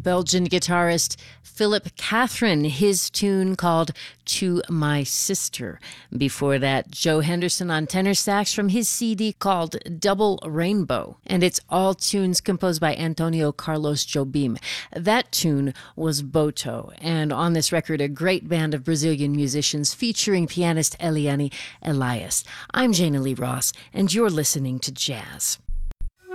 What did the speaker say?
Belgian guitarist Philip Catherine, his tune called To My Sister. Before that, Joe Henderson on tenor sax from his CD called Double Rainbow. And it's all tunes composed by Antonio Carlos Jobim. That tune was Boto. And on this record, a great band of Brazilian musicians featuring pianist Eliane Elias. I'm Jana Lee Ross, and you're listening to Jazz.